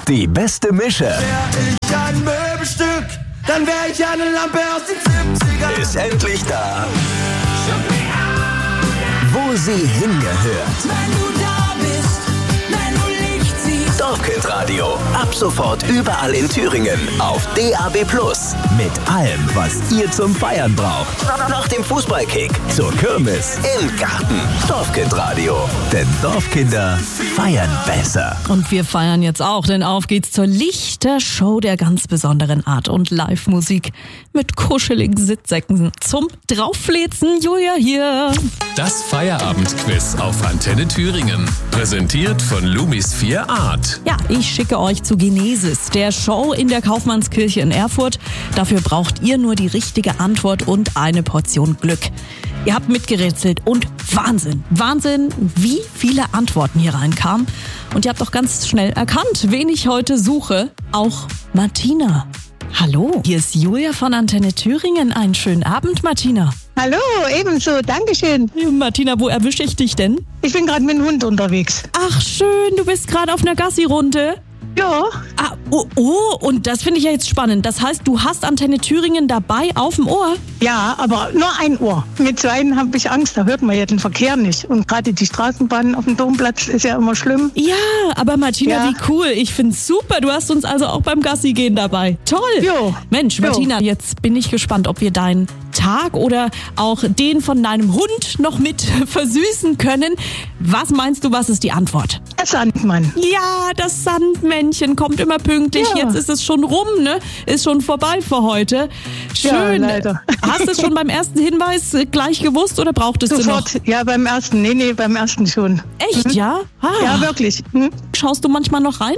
Die beste Mische. Wär ich ein Möbelstück, dann wär ich eine Lampe aus den 70ern. Ist endlich da, wo sie hingehört. Wenn du da bist, wenn du Licht siehst. Dorfkindradio. Ab sofort überall in Thüringen auf DAB+. Mit allem, was ihr zum Feiern braucht. Nach dem Fußballkick, zur Kirmes, im Garten. Dorfkindradio. Denn Dorfkinder feiern besser. Und wir feiern jetzt auch, denn auf geht's zur Lichtershow der ganz besonderen Art und Live-Musik mit kuscheligen Sitzsäcken zum Draufflezen. Julia hier. Das Feierabendquiz auf Antenne Thüringen. Präsentiert von Lumis 4 Art. Ja, ich schicke euch zu Genesis, der Show in der Kaufmannskirche in Erfurt. Dafür braucht ihr nur die richtige Antwort und eine Portion Glück. Ihr habt mitgerätselt und Wahnsinn, wie viele Antworten hier reinkamen. Und ihr habt auch ganz schnell erkannt, wen ich heute suche. Auch Martina. Hallo, hier ist Julia von Antenne Thüringen. Einen schönen Abend, Martina. Hallo, ebenso, Dankeschön. Martina, wo erwische ich dich denn? Ich bin gerade mit dem Hund unterwegs. Ach schön, du bist gerade auf einer Gassi-Runde. Ja, Und das finde ich ja jetzt spannend. Das heißt, du hast Antenne Thüringen dabei auf dem Ohr? ja, aber nur ein Ohr. Mit zweien habe ich Angst, da hört man ja den Verkehr nicht. Und gerade die Straßenbahn auf dem Domplatz ist ja immer schlimm. Ja, aber Martina, Ja. wie cool. Ich find's super. Du hast uns also auch beim Gassi gehen dabei. Toll. Jo. Mensch, Jo. Martina, jetzt bin ich gespannt, ob wir deinen Tag oder auch den von deinem Hund noch mit versüßen können. Was meinst du, was ist die Antwort? Der Sandmann. Ja, das Sandmännchen kommt immer pünktlich. Ja. Jetzt ist es schon rum, ne? Ist schon vorbei für heute. Schön. Ja, leider. Hast du es schon beim ersten Hinweis gleich gewusst oder brauchtest du noch? Sofort. Ja, beim ersten. Nee, beim ersten schon. Echt, ja? Ah. Ja, wirklich. Hm? Schaust du manchmal noch rein?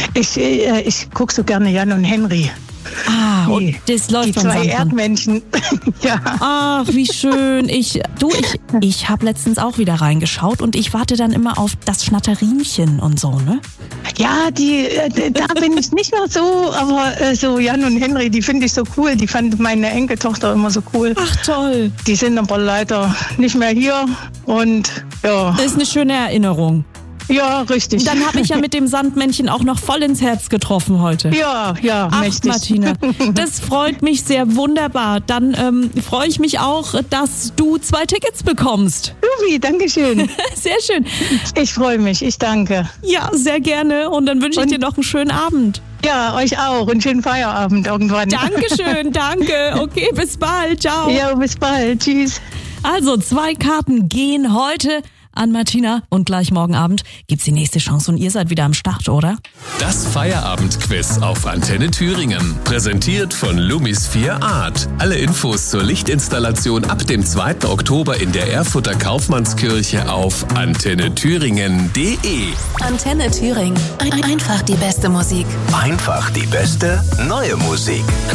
Ich gucke so gerne Jan und Henry. Und das läuft Die beim zwei Sandmann. Erdmännchen. Ja. Ach, wie schön. Ich habe letztens auch wieder reingeschaut und ich warte dann immer auf das Schnatterinchen und so, ne? Ja, da bin ich nicht mehr so, aber so Jan und Henry, die finde ich so cool. Die fand meine Enkeltochter immer so cool. Ach, toll. Die sind aber leider nicht mehr hier und ja. Das ist eine schöne Erinnerung. Ja, richtig. Dann habe ich ja mit dem Sandmännchen auch noch voll ins Herz getroffen heute. Ja, Ach, mächtig. Martina, das freut mich sehr, wunderbar. Dann freue ich mich auch, dass du 2 Tickets bekommst. Supi, dankeschön. Sehr schön. Ich freue mich, ich danke. Ja, sehr gerne. Und dann wünsche ich dir noch einen schönen Abend. Ja, euch auch und schönen Feierabend irgendwann. Dankeschön, danke. Okay, bis bald. Ciao. Ja, bis bald. Tschüss. Also 2 Karten gehen heute an Martina und gleich morgen Abend gibt's die nächste Chance und ihr seid wieder am Start, oder? Das Feierabendquiz auf Antenne Thüringen. Präsentiert von Lumis 4 Art. Alle Infos zur Lichtinstallation ab dem 2. Oktober in der Erfurter Kaufmannskirche auf antennethüringen.de. Antenne Thüringen. Einfach die beste Musik. Einfach die beste neue Musik.